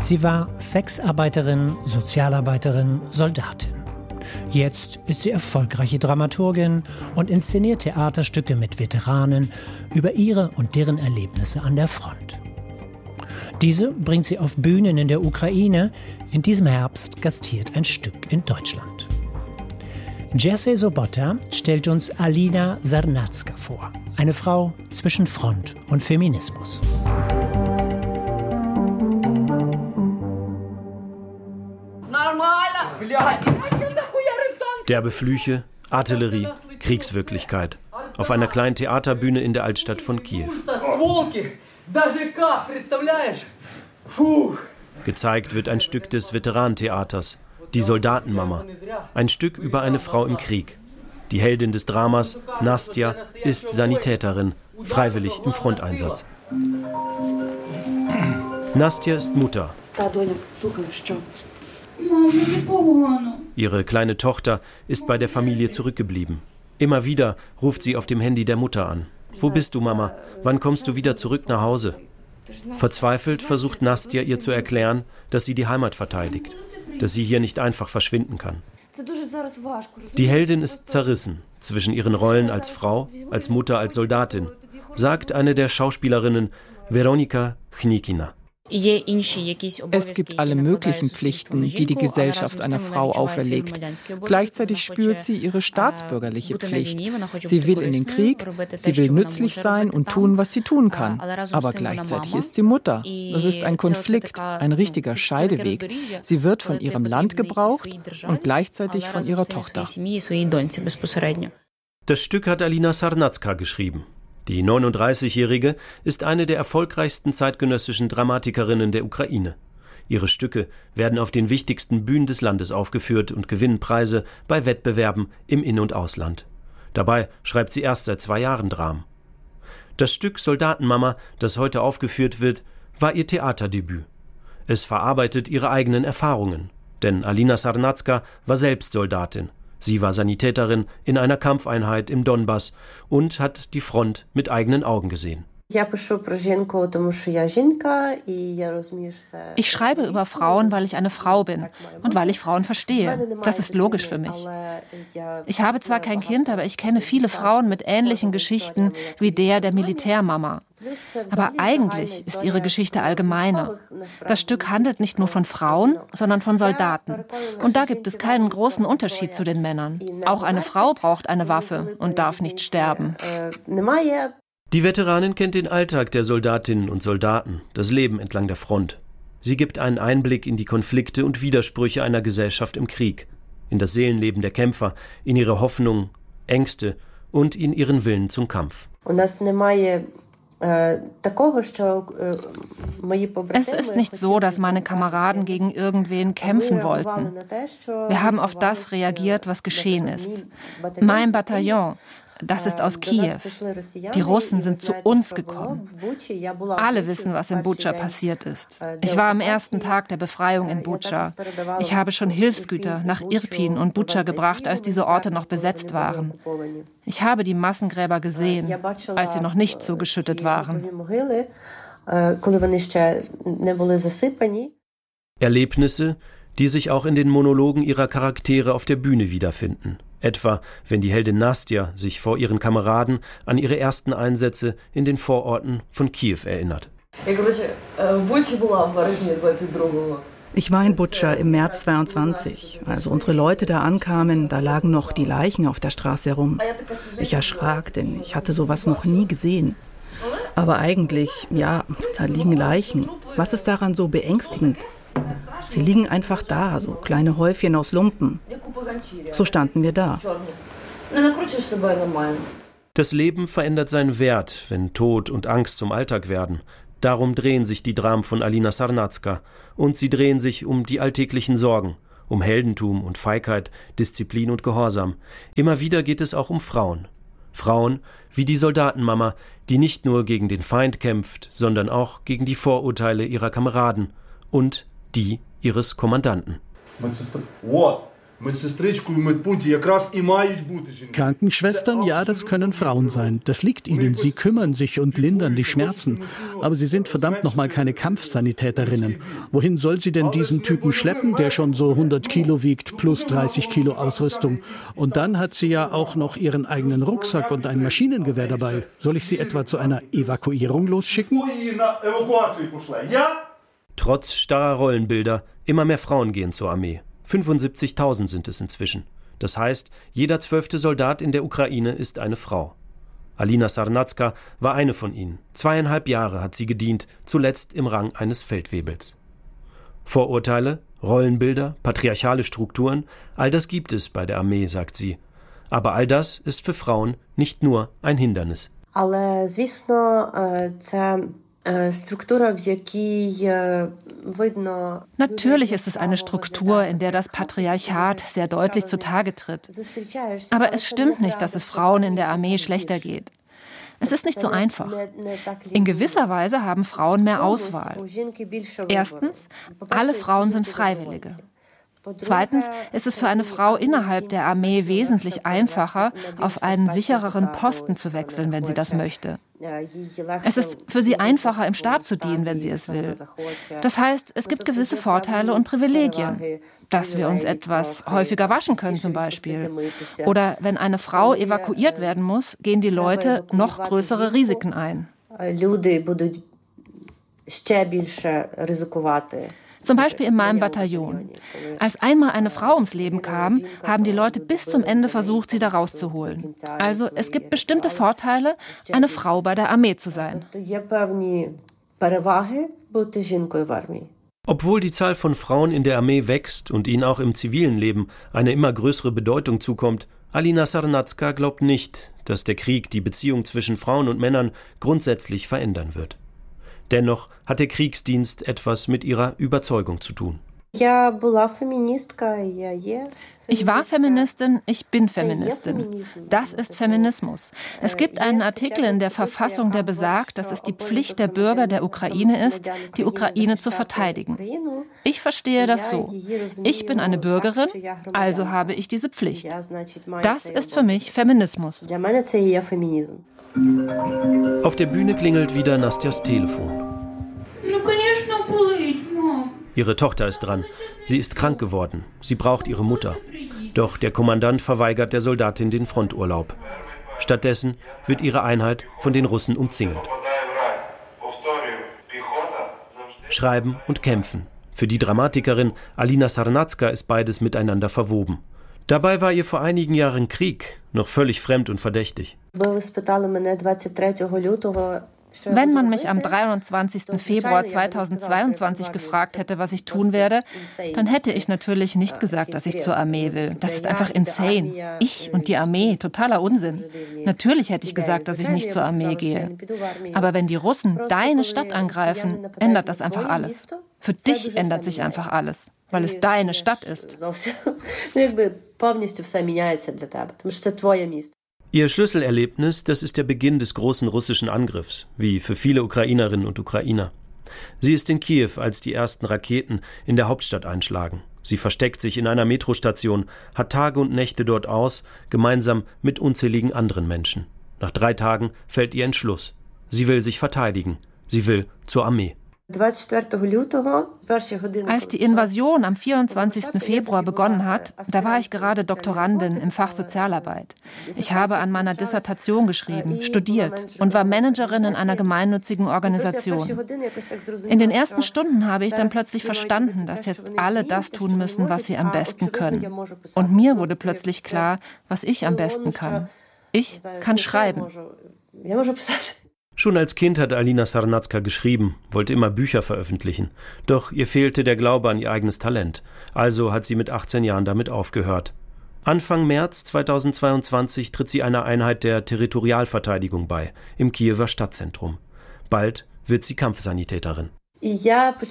Sie war Sexarbeiterin, Sozialarbeiterin, Soldatin. Jetzt ist sie erfolgreiche Dramaturgin und inszeniert Theaterstücke mit Veteranen über ihre und deren Erlebnisse an der Front. Diese bringt sie auf Bühnen in der Ukraine. In diesem Herbst gastiert ein Stück in Deutschland. Jerzy Sobota stellt uns Alina Sarnacka vor. Eine Frau zwischen Front und Feminismus. Derbe Flüche, Artillerie, Kriegswirklichkeit. Auf einer kleinen Theaterbühne in der Altstadt von Kiew. Gezeigt wird ein Stück des Veteranentheaters, Die Soldatenmama. Ein Stück über eine Frau im Krieg. Die Heldin des Dramas, Nastja, ist Sanitäterin, freiwillig im Fronteinsatz. Nastja ist Mutter. Ihre kleine Tochter ist bei der Familie zurückgeblieben. Immer wieder ruft sie auf dem Handy der Mutter an. »Wo bist du, Mama? Wann kommst du wieder zurück nach Hause?« Verzweifelt versucht Nastja ihr zu erklären, dass sie die Heimat verteidigt, dass sie hier nicht einfach verschwinden kann. Die Heldin ist zerrissen zwischen ihren Rollen als Frau, als Mutter, als Soldatin, sagt eine der Schauspielerinnen, Weronika Chnikina. Es gibt alle möglichen Pflichten, die die Gesellschaft einer Frau auferlegt. Gleichzeitig spürt sie ihre staatsbürgerliche Pflicht. Sie will in den Krieg, sie will nützlich sein und tun, was sie tun kann. Aber gleichzeitig ist sie Mutter. Das ist ein Konflikt, ein richtiger Scheideweg. Sie wird von ihrem Land gebraucht und gleichzeitig von ihrer Tochter. Das Stück hat Alina Sarnacka geschrieben. Die 39-Jährige ist eine der erfolgreichsten zeitgenössischen Dramatikerinnen der Ukraine. Ihre Stücke werden auf den wichtigsten Bühnen des Landes aufgeführt und gewinnen Preise bei Wettbewerben im In- und Ausland. Dabei schreibt sie erst seit 2 Jahren Dramen. Das Stück Soldatenmama, das heute aufgeführt wird, war ihr Theaterdebüt. Es verarbeitet ihre eigenen Erfahrungen. Denn Alina Sarnacka war selbst Soldatin. Sie war Sanitäterin in einer Kampfeinheit im Donbass und hat die Front mit eigenen Augen gesehen. Ich schreibe über Frauen, weil ich eine Frau bin und weil ich Frauen verstehe. Das ist logisch für mich. Ich habe zwar kein Kind, aber ich kenne viele Frauen mit ähnlichen Geschichten wie der Militärmama. Aber eigentlich ist ihre Geschichte allgemeiner. Das Stück handelt nicht nur von Frauen, sondern von Soldaten. Und da gibt es keinen großen Unterschied zu den Männern. Auch eine Frau braucht eine Waffe und darf nicht sterben. Die Veteranin kennt den Alltag der Soldatinnen und Soldaten, das Leben entlang der Front. Sie gibt einen Einblick in die Konflikte und Widersprüche einer Gesellschaft im Krieg, in das Seelenleben der Kämpfer, in ihre Hoffnungen, Ängste und in ihren Willen zum Kampf. Es ist nicht so, dass meine Kameraden gegen irgendwen kämpfen wollten. Wir haben auf das reagiert, was geschehen ist. Mein Bataillon, das ist aus Kiew. Die Russen sind zu uns gekommen. Alle wissen, was in Butscha passiert ist. Ich war am ersten Tag der Befreiung in Butscha. Ich habe schon Hilfsgüter nach Irpin und Butscha gebracht, als diese Orte noch besetzt waren. Ich habe die Massengräber gesehen, als sie noch nicht so geschüttet waren. Erlebnisse, die sich auch in den Monologen ihrer Charaktere auf der Bühne wiederfinden. Etwa, wenn die Heldin Nastja sich vor ihren Kameraden an ihre ersten Einsätze in den Vororten von Kiew erinnert. Ich war in Butscha im März 22. Als unsere Leute da ankamen, da lagen noch die Leichen auf der Straße herum. Ich erschrak, denn ich hatte sowas noch nie gesehen. Aber eigentlich, ja, da liegen Leichen. Was ist daran so beängstigend? Sie liegen einfach da, so kleine Häufchen aus Lumpen. So standen wir da. Das Leben verändert seinen Wert, wenn Tod und Angst zum Alltag werden. Darum drehen sich die Dramen von Alina Sarnacka. Und sie drehen sich um die alltäglichen Sorgen, um Heldentum und Feigheit, Disziplin und Gehorsam. Immer wieder geht es auch um Frauen. Frauen wie die Soldatenmama, die nicht nur gegen den Feind kämpft, sondern auch gegen die Vorurteile ihrer Kameraden und die ihres Kommandanten. Krankenschwestern, ja, das können Frauen sein. Das liegt ihnen. Sie kümmern sich und lindern die Schmerzen. Aber sie sind verdammt nochmal keine Kampfsanitäterinnen. Wohin soll sie denn diesen Typen schleppen, der schon so 100 Kilo wiegt, plus 30 Kilo Ausrüstung? Und dann hat sie ja auch noch ihren eigenen Rucksack und ein Maschinengewehr dabei. Soll ich sie etwa zu einer Evakuierung losschicken? Trotz starrer Rollenbilder, immer mehr Frauen gehen zur Armee. 75.000 sind es inzwischen. Das heißt, jeder 12. Soldat in der Ukraine ist eine Frau. Alina Sarnatska war eine von ihnen. 2,5 Jahre hat sie gedient, zuletzt im Rang eines Feldwebels. Vorurteile, Rollenbilder, patriarchale Strukturen, all das gibt es bei der Armee, sagt sie. Aber all das ist für Frauen nicht nur ein Hindernis. Natürlich ist es eine Struktur, in der das Patriarchat sehr deutlich zutage tritt. Aber es stimmt nicht, dass es Frauen in der Armee schlechter geht. Es ist nicht so einfach. In gewisser Weise haben Frauen mehr Auswahl. Erstens, alle Frauen sind Freiwillige. Zweitens ist es für eine Frau innerhalb der Armee wesentlich einfacher, auf einen sichereren Posten zu wechseln, wenn sie das möchte. Es ist für sie einfacher, im Stab zu dienen, wenn sie es will. Das heißt, es gibt gewisse Vorteile und Privilegien. Dass wir uns etwas häufiger waschen können zum Beispiel. Oder wenn eine Frau evakuiert werden muss, gehen die Leute noch größere Risiken ein. Zum Beispiel in meinem Bataillon. Als einmal eine Frau ums Leben kam, haben die Leute bis zum Ende versucht, sie da rauszuholen. Also es gibt bestimmte Vorteile, eine Frau bei der Armee zu sein. Obwohl die Zahl von Frauen in der Armee wächst und ihnen auch im zivilen Leben eine immer größere Bedeutung zukommt, Alina Sarnatska glaubt nicht, dass der Krieg die Beziehung zwischen Frauen und Männern grundsätzlich verändern wird. Dennoch hat der Kriegsdienst etwas mit ihrer Überzeugung zu tun. Ich war Feministin, ich bin Feministin. Das ist Feminismus. Es gibt einen Artikel in der Verfassung, der besagt, dass es die Pflicht der Bürger der Ukraine ist, die Ukraine zu verteidigen. Ich verstehe das so. Ich bin eine Bürgerin, also habe ich diese Pflicht. Das ist für mich Feminismus. Auf der Bühne klingelt wieder Nastjas Telefon. Ihre Tochter ist dran. Sie ist krank geworden. Sie braucht ihre Mutter. Doch der Kommandant verweigert der Soldatin den Fronturlaub. Stattdessen wird ihre Einheit von den Russen umzingelt. Schreiben und kämpfen. Für die Dramatikerin Alina Sarnatska ist beides miteinander verwoben. Dabei war ihr vor einigen Jahren Krieg noch völlig fremd und verdächtig. Wenn man mich am 23. Februar 2022 gefragt hätte, was ich tun werde, dann hätte ich natürlich nicht gesagt, dass ich zur Armee will. Das ist einfach insane. Ich und die Armee, totaler Unsinn. Natürlich hätte ich gesagt, dass ich nicht zur Armee gehe. Aber wenn die Russen deine Stadt angreifen, ändert das einfach alles. Für dich ändert sich einfach alles, weil es deine Stadt ist. Ihr Schlüsselerlebnis, das ist der Beginn des großen russischen Angriffs, wie für viele Ukrainerinnen und Ukrainer. Sie ist in Kiew, als die ersten Raketen in der Hauptstadt einschlagen. Sie versteckt sich in einer Metrostation, hat Tage und Nächte dort aus, gemeinsam mit unzähligen anderen Menschen. Nach 3 Tagen fällt ihr Entschluss. Sie will sich verteidigen. Sie will zur Armee. Als die Invasion am 24. Februar begonnen hat, da war ich gerade Doktorandin im Fach Sozialarbeit. Ich habe an meiner Dissertation geschrieben, studiert und war Managerin in einer gemeinnützigen Organisation. In den ersten Stunden habe ich dann plötzlich verstanden, dass jetzt alle das tun müssen, was sie am besten können. Und mir wurde plötzlich klar, was ich am besten kann. Ich kann schreiben. Schon als Kind hat Alina Sarnatska geschrieben, wollte immer Bücher veröffentlichen. Doch ihr fehlte der Glaube an ihr eigenes Talent. Also hat sie mit 18 Jahren damit aufgehört. Anfang März 2022 tritt sie einer Einheit der Territorialverteidigung bei, im Kiewer Stadtzentrum. Bald wird sie Kampfsanitäterin. Ich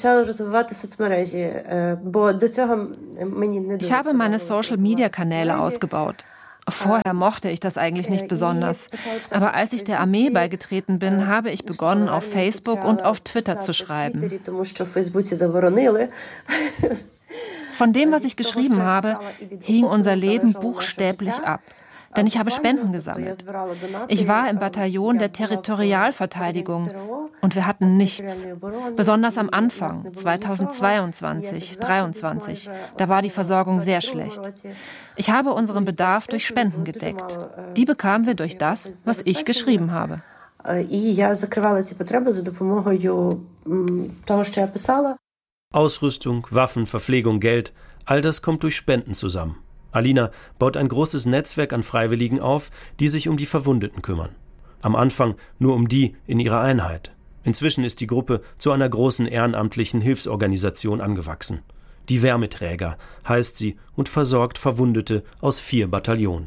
habe meine Social-Media-Kanäle ausgebaut. Vorher mochte ich das eigentlich nicht besonders. Aber als ich der Armee beigetreten bin, habe ich begonnen, auf Facebook und auf Twitter zu schreiben. Von dem, was ich geschrieben habe, hing unser Leben buchstäblich ab. Denn ich habe Spenden gesammelt. Ich war im Bataillon der Territorialverteidigung und wir hatten nichts. Besonders am Anfang, 2022, 2023, da war die Versorgung sehr schlecht. Ich habe unseren Bedarf durch Spenden gedeckt. Die bekamen wir durch das, was ich geschrieben habe. Ausrüstung, Waffen, Verpflegung, Geld, all das kommt durch Spenden zusammen. Alina baut ein großes Netzwerk an Freiwilligen auf, die sich um die Verwundeten kümmern. Am Anfang nur um die in ihrer Einheit. Inzwischen ist die Gruppe zu einer großen ehrenamtlichen Hilfsorganisation angewachsen. Die Wärmeträger heißt sie und versorgt Verwundete aus 4 Bataillonen.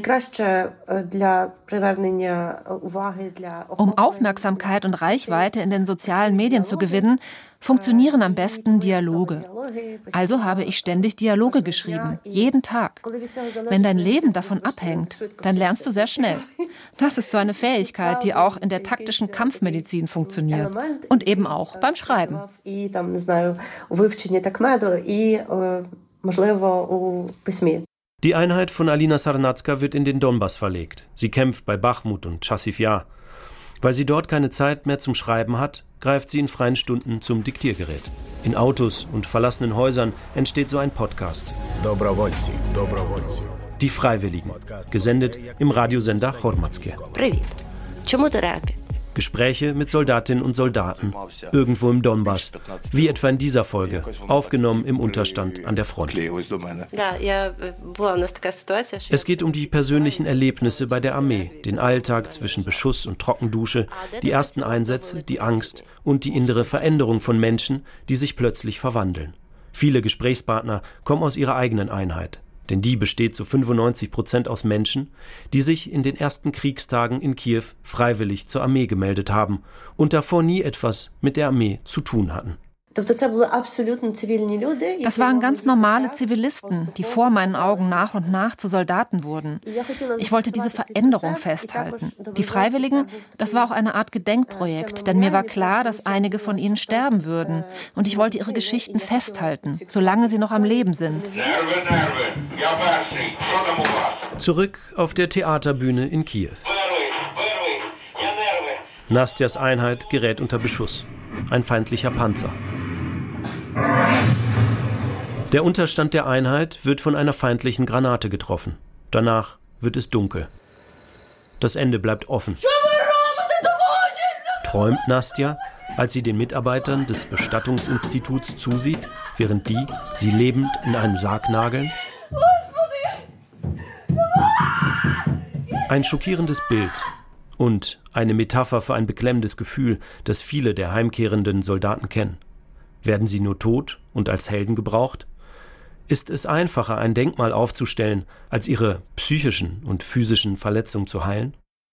Um Aufmerksamkeit und Reichweite in den sozialen Medien zu gewinnen, funktionieren am besten Dialoge. Also habe ich ständig Dialoge geschrieben, jeden Tag. Wenn dein Leben davon abhängt, dann lernst du sehr schnell. Das ist so eine Fähigkeit, die auch in der taktischen Kampfmedizin funktioniert. Und eben auch beim Schreiben. Die Einheit von Alina Sarnatska wird in den Donbass verlegt. Sie kämpft bei Bachmut und Chassiv Yar. Weil sie dort keine Zeit mehr zum Schreiben hat, greift sie in freien Stunden zum Diktiergerät. In Autos und verlassenen Häusern entsteht so ein Podcast. Die Freiwilligen, gesendet im Radiosender Hormatske. Gespräche mit Soldatinnen und Soldaten, irgendwo im Donbass, wie etwa in dieser Folge, aufgenommen im Unterstand an der Front. Es geht um die persönlichen Erlebnisse bei der Armee, den Alltag zwischen Beschuss und Trockendusche, die ersten Einsätze, die Angst und die innere Veränderung von Menschen, die sich plötzlich verwandeln. Viele Gesprächspartner kommen aus ihrer eigenen Einheit. Denn die besteht zu 95% aus Menschen, die sich in den ersten Kriegstagen in Kiew freiwillig zur Armee gemeldet haben und davor nie etwas mit der Armee zu tun hatten. Das waren ganz normale Zivilisten, die vor meinen Augen nach und nach zu Soldaten wurden. Ich wollte diese Veränderung festhalten. Die Freiwilligen, das war auch eine Art Gedenkprojekt, denn mir war klar, dass einige von ihnen sterben würden. Und ich wollte ihre Geschichten festhalten, solange sie noch am Leben sind. Zurück auf der Theaterbühne in Kiew. Nastjas Einheit gerät unter Beschuss. Ein feindlicher Panzer. Der Unterstand der Einheit wird von einer feindlichen Granate getroffen. Danach wird es dunkel. Das Ende bleibt offen. Träumt Nastja, als sie den Mitarbeitern des Bestattungsinstituts zusieht, während die sie lebend in einen Sarg nageln? Ein schockierendes Bild und eine Metapher für ein beklemmendes Gefühl, das viele der heimkehrenden Soldaten kennen. Werden sie nur tot und als Helden gebraucht? Ist es einfacher, ein Denkmal aufzustellen, als ihre psychischen und physischen Verletzungen zu heilen?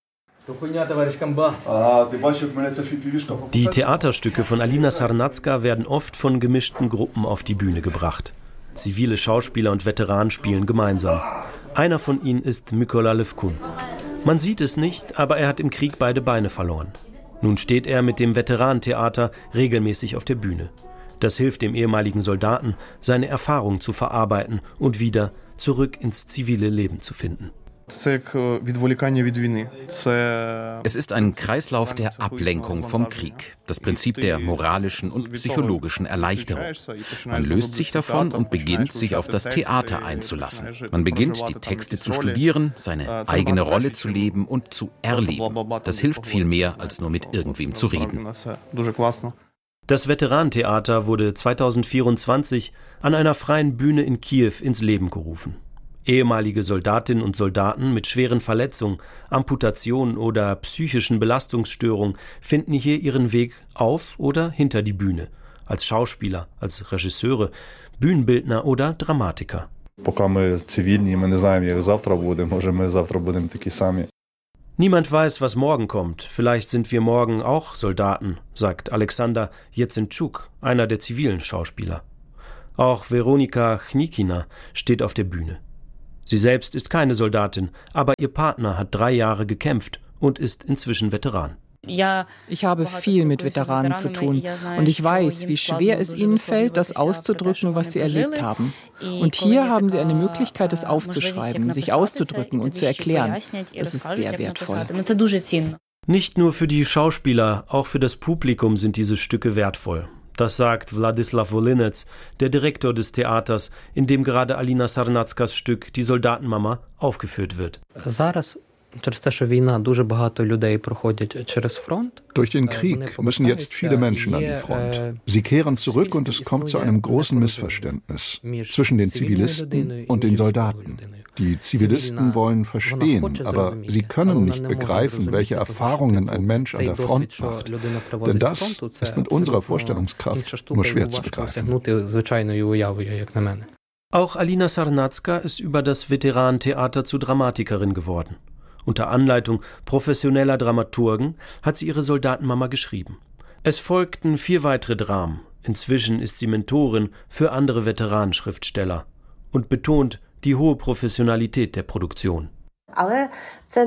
Die Theaterstücke von Alina Sarnatska werden oft von gemischten Gruppen auf die Bühne gebracht. Zivile Schauspieler und Veteranen spielen gemeinsam. Einer von ihnen ist Mykola Levkun. Man sieht es nicht, aber er hat im Krieg beide Beine verloren. Nun steht er mit dem Veteranentheater regelmäßig auf der Bühne. Das hilft dem ehemaligen Soldaten, seine Erfahrungen zu verarbeiten und wieder zurück ins zivile Leben zu finden. Es ist ein Kreislauf der Ablenkung vom Krieg, das Prinzip der moralischen und psychologischen Erleichterung. Man löst sich davon und beginnt, sich auf das Theater einzulassen. Man beginnt, die Texte zu studieren, seine eigene Rolle zu leben und zu erleben. Das hilft viel mehr, als nur mit irgendwem zu reden. Das Veteranentheater wurde 2024 an einer freien Bühne in Kiew ins Leben gerufen. Ehemalige Soldatinnen und Soldaten mit schweren Verletzungen, Amputationen oder psychischen Belastungsstörungen finden hier ihren Weg auf oder hinter die Bühne, als Schauspieler, als Regisseure, Bühnenbildner oder Dramatiker. Niemand weiß, was morgen kommt. Vielleicht sind wir morgen auch Soldaten, sagt Alexander Jezenczuk, einer der zivilen Schauspieler. Auch Veronika Chnikina steht auf der Bühne. Sie selbst ist keine Soldatin, aber ihr Partner hat 3 Jahre gekämpft und ist inzwischen Veteran. Ich habe viel mit Veteranen zu tun und ich weiß, wie schwer es ihnen fällt, das auszudrücken, was sie erlebt haben. Und hier haben sie eine Möglichkeit, es aufzuschreiben, sich auszudrücken und zu erklären. Das ist sehr wertvoll. Nicht nur für die Schauspieler, auch für das Publikum sind diese Stücke wertvoll. Das sagt Wladislav Volinec, der Direktor des Theaters, in dem gerade Alina Sarnackas Stück Die Soldatenmama aufgeführt wird. Durch den Krieg müssen jetzt viele Menschen an die Front. Sie kehren zurück und es kommt zu einem großen Missverständnis zwischen den Zivilisten und den Soldaten. Die Zivilisten wollen verstehen, aber sie können nicht begreifen, welche Erfahrungen ein Mensch an der Front macht. Denn das ist mit unserer Vorstellungskraft nur schwer zu begreifen. Auch Alina Sarnacka ist über das Veteranentheater zur Dramatikerin geworden. Unter Anleitung professioneller Dramaturgen hat sie ihre Soldatenmama geschrieben. Es folgten 4 weitere Dramen. Inzwischen ist sie Mentorin für andere Veteranenschriftsteller und betont die hohe Professionalität der Produktion. Was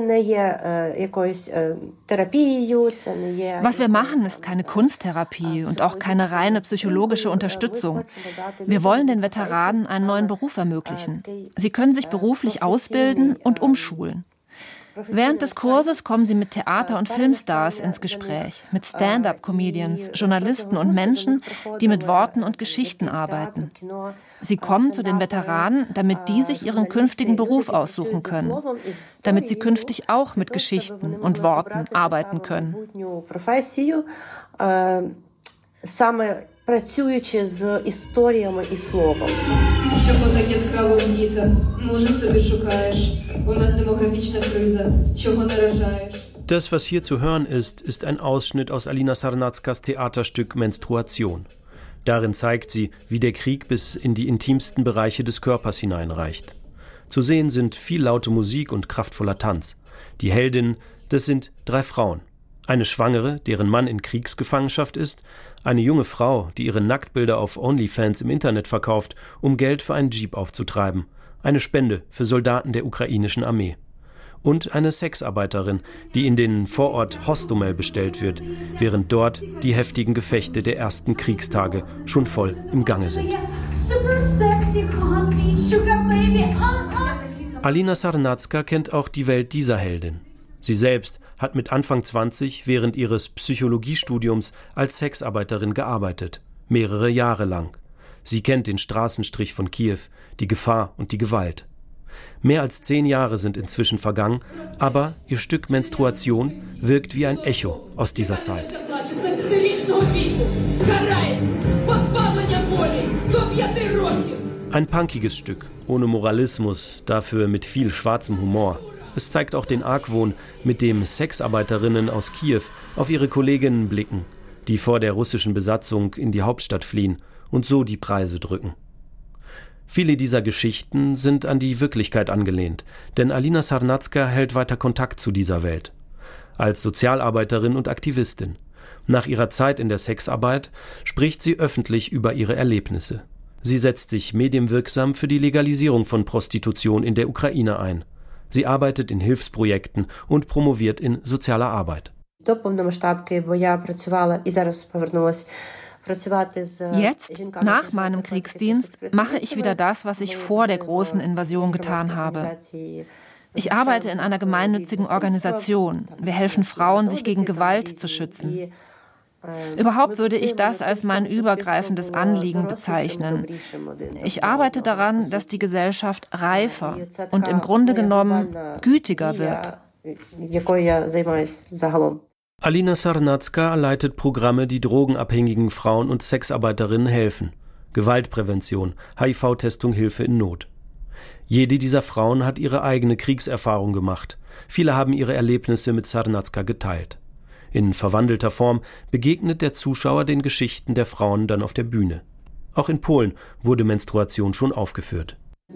wir machen, ist keine Kunsttherapie und auch keine reine psychologische Unterstützung. Wir wollen den Veteranen einen neuen Beruf ermöglichen. Sie können sich beruflich ausbilden und umschulen. Während des Kurses kommen sie mit Theater- und Filmstars ins Gespräch, mit Stand-up-Comedians, Journalisten und Menschen, die mit Worten und Geschichten arbeiten. Sie kommen zu den Veteranen, damit die sich ihren künftigen Beruf aussuchen können, damit sie künftig auch mit Geschichten und Worten arbeiten können. Працюючи з історіями і словом. Чого так яскраво вдіта? Може собі шукаєш? У нас демографічна криза. Чого наражаєш? Das, was hier zu hören ist ein Ausschnitt aus Alina Sarnackas Theaterstück Menstruation. Darin zeigt sie, wie der Krieg bis in die intimsten Bereiche des Körpers hineinreicht. Zu sehen sind viel laute Musik und kraftvoller Tanz. Die Heldinnen, das sind 3 Frauen. Eine Schwangere, deren Mann in Kriegsgefangenschaft ist, eine junge Frau, die ihre Nacktbilder auf OnlyFans im Internet verkauft, um Geld für einen Jeep aufzutreiben, eine Spende für Soldaten der ukrainischen Armee. Und eine Sexarbeiterin, die in den Vorort Hostomel bestellt wird, während dort die heftigen Gefechte der ersten Kriegstage schon voll im Gange sind. Alina Sarnacka kennt auch die Welt dieser Heldin. Sie selbst hat mit Anfang 20 während ihres Psychologiestudiums als Sexarbeiterin gearbeitet, mehrere Jahre lang. Sie kennt den Straßenstrich von Kiew, die Gefahr und die Gewalt. Mehr als 10 Jahre sind inzwischen vergangen, aber ihr Stück Menstruation wirkt wie ein Echo aus dieser Zeit. Ein punkiges Stück, ohne Moralismus, dafür mit viel schwarzem Humor. Es zeigt auch den Argwohn, mit dem Sexarbeiterinnen aus Kiew auf ihre Kolleginnen blicken, die vor der russischen Besatzung in die Hauptstadt fliehen und so die Preise drücken. Viele dieser Geschichten sind an die Wirklichkeit angelehnt, denn Alina Sarnacka hält weiter Kontakt zu dieser Welt. Als Sozialarbeiterin und Aktivistin. Nach ihrer Zeit in der Sexarbeit spricht sie öffentlich über ihre Erlebnisse. Sie setzt sich medienwirksam für die Legalisierung von Prostitution in der Ukraine ein. Sie arbeitet in Hilfsprojekten und promoviert in sozialer Arbeit. Jetzt, nach meinem Kriegsdienst, mache ich wieder das, was ich vor der großen Invasion getan habe. Ich arbeite in einer gemeinnützigen Organisation. Wir helfen Frauen, sich gegen Gewalt zu schützen. Überhaupt würde ich das als mein übergreifendes Anliegen bezeichnen. Ich arbeite daran, dass die Gesellschaft reifer und im Grunde genommen gütiger wird. Alina Sarnacka leitet Programme, die drogenabhängigen Frauen und Sexarbeiterinnen helfen. Gewaltprävention, HIV-Testung, Hilfe in Not. Jede dieser Frauen hat ihre eigene Kriegserfahrung gemacht. Viele haben ihre Erlebnisse mit Sarnacka geteilt. In verwandelter Form begegnet der Zuschauer den Geschichten der Frauen dann auf der Bühne. Auch in Polen wurde Menstruation schon aufgeführt.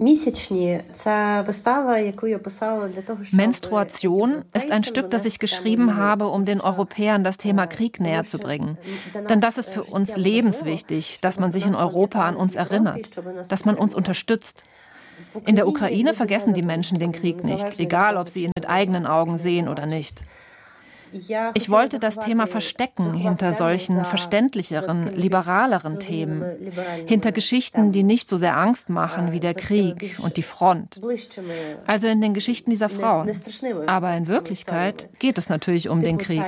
Menstruation ist ein Stück, das ich geschrieben habe, um den Europäern das Thema Krieg näher zu bringen. Denn das ist für uns lebenswichtig, dass man sich in Europa an uns erinnert, dass man uns unterstützt. In der Ukraine vergessen die Menschen den Krieg nicht, egal ob sie ihn mit eigenen Augen sehen oder nicht. Ich wollte das Thema verstecken hinter solchen verständlicheren, liberaleren Themen, hinter Geschichten, die nicht so sehr Angst machen wie der Krieg und die Front. Also in den Geschichten dieser Frauen. Aber in Wirklichkeit geht es natürlich um den Krieg.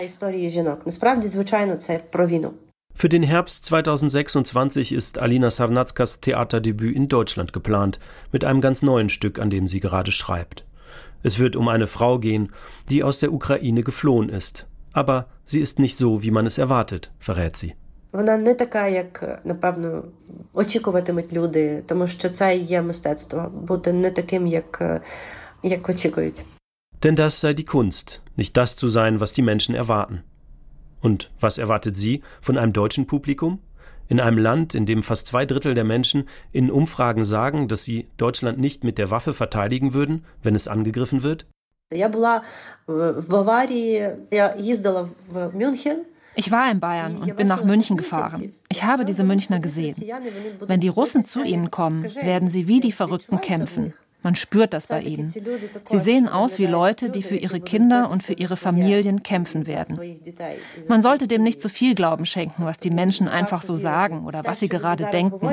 Für den Herbst 2026 ist Alina Sarnackas Theaterdebüt in Deutschland geplant, mit einem ganz neuen Stück, an dem sie gerade schreibt. Es wird um eine Frau gehen, die aus der Ukraine geflohen ist. Aber sie ist nicht so, wie man es erwartet, verrät sie. Вона не така, як, напевно, очікуватимуть люди, тому що це є мистецтво, бути не таким, як очікують. Denn das sei die Kunst, nicht das zu sein, was die Menschen erwarten. Und was erwartet sie von einem deutschen Publikum? In einem Land, in dem fast 2/3 der Menschen in Umfragen sagen, dass sie Deutschland nicht mit der Waffe verteidigen würden, wenn es angegriffen wird? Я була в Баварії, я їздила в Мюнхен. Ich war in Bayern und bin nach München gefahren. Ich habe diese Münchner gesehen. Wenn die Russen zu ihnen kommen, werden sie wie die Verrückten kämpfen. Man spürt das bei ihnen. Sie sehen aus wie Leute, die für ihre Kinder und für ihre Familien kämpfen werden. Man sollte dem nicht zu viel Glauben schenken, was die Menschen einfach so sagen oder was sie gerade denken.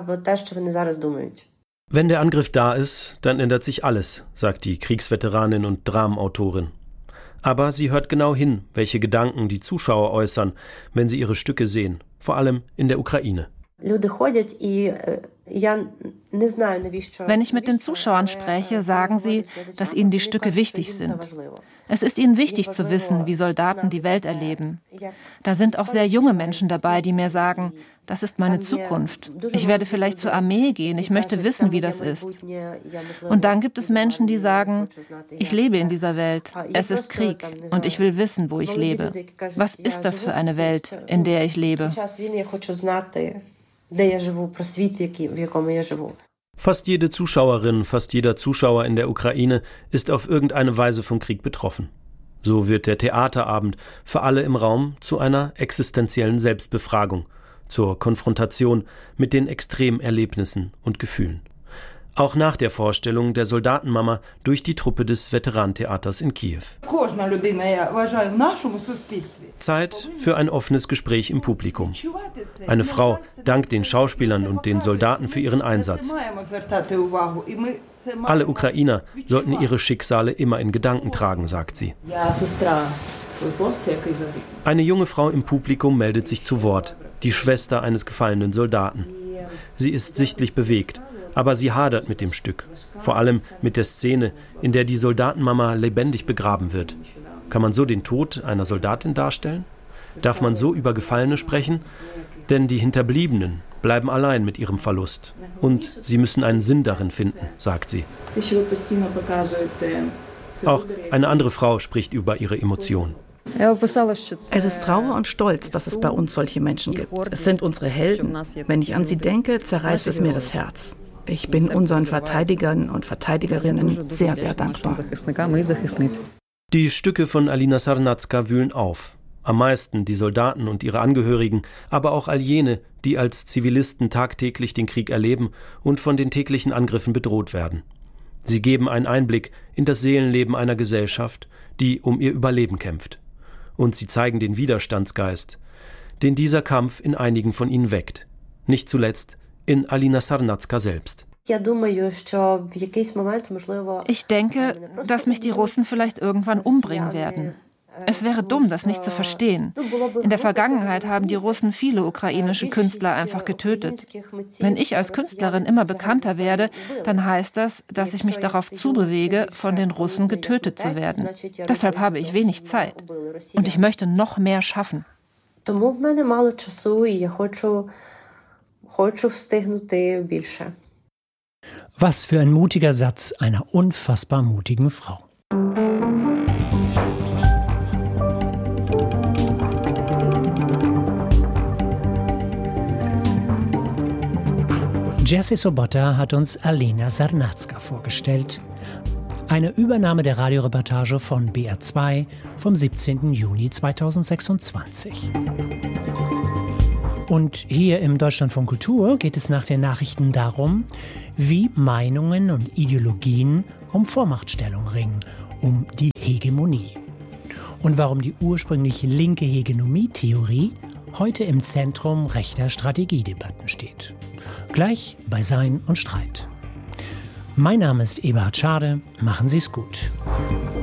Wenn der Angriff da ist, dann ändert sich alles, sagt die Kriegsveteranin und Dramenautorin. Aber sie hört genau hin, welche Gedanken die Zuschauer äußern, wenn sie ihre Stücke sehen, vor allem in der Ukraine. Wenn ich mit den Zuschauern spreche, sagen sie, dass ihnen die Stücke wichtig sind. Es ist ihnen wichtig zu wissen, wie Soldaten die Welt erleben. Da sind auch sehr junge Menschen dabei, die mir sagen, das ist meine Zukunft. Ich werde vielleicht zur Armee gehen, ich möchte wissen, wie das ist. Und dann gibt es Menschen, die sagen, ich lebe in dieser Welt, es ist Krieg und ich will wissen, wo ich lebe. Was ist das für eine Welt, in der ich lebe? Fast jede Zuschauerin, fast jeder Zuschauer in der Ukraine ist auf irgendeine Weise vom Krieg betroffen. So wird der Theaterabend für alle im Raum zu einer existenziellen Selbstbefragung, zur Konfrontation mit den Extremerlebnissen und Gefühlen. Auch nach der Vorstellung der Soldatenmama durch die Truppe des Veteranentheaters in Kiew. Zeit für ein offenes Gespräch im Publikum. Eine Frau dankt den Schauspielern und den Soldaten für ihren Einsatz. Alle Ukrainer sollten ihre Schicksale immer in Gedanken tragen, sagt sie. Eine junge Frau im Publikum meldet sich zu Wort, die Schwester eines gefallenen Soldaten. Sie ist sichtlich bewegt, aber sie hadert mit dem Stück, vor allem mit der Szene, in der die Soldatenmama lebendig begraben wird. Kann man so den Tod einer Soldatin darstellen? Darf man so über Gefallene sprechen? Denn die Hinterbliebenen bleiben allein mit ihrem Verlust. Und sie müssen einen Sinn darin finden, sagt sie. Auch eine andere Frau spricht über ihre Emotionen. Es ist Trauer und Stolz, dass es bei uns solche Menschen gibt. Es sind unsere Helden. Wenn ich an sie denke, zerreißt es mir das Herz. Ich bin unseren Verteidigern und Verteidigerinnen sehr, sehr dankbar. Die Stücke von Alina Sarnacka wühlen auf. Am meisten die Soldaten und ihre Angehörigen, aber auch all jene, die als Zivilisten tagtäglich den Krieg erleben und von den täglichen Angriffen bedroht werden. Sie geben einen Einblick in das Seelenleben einer Gesellschaft, die um ihr Überleben kämpft. Und sie zeigen den Widerstandsgeist, den dieser Kampf in einigen von ihnen weckt. Nicht zuletzt in Alina Sarnacka selbst. Ich denke, dass mich die Russen vielleicht irgendwann umbringen werden. Es wäre dumm, das nicht zu verstehen. In der Vergangenheit haben die Russen viele ukrainische Künstler einfach getötet. Wenn ich als Künstlerin immer bekannter werde, dann heißt das, dass ich mich darauf zubewege, von den Russen getötet zu werden. Deshalb habe ich wenig Zeit. Und ich möchte noch mehr schaffen. Was für ein mutiger Satz einer unfassbar mutigen Frau. Jesse Sobota hat uns Alina Sarnacka vorgestellt. Eine Übernahme der Radioreportage von BR2 vom 17. Juni 2026. Und hier im Deutschlandfunk Kultur geht es nach den Nachrichten darum, wie Meinungen und Ideologien um Vormachtstellung ringen, um die Hegemonie. und warum die ursprünglich linke Hegemonie-Theorie heute im Zentrum rechter Strategiedebatten steht. Gleich bei Sein und Streit. Mein Name ist Eberhard Schade. Machen Sie es gut.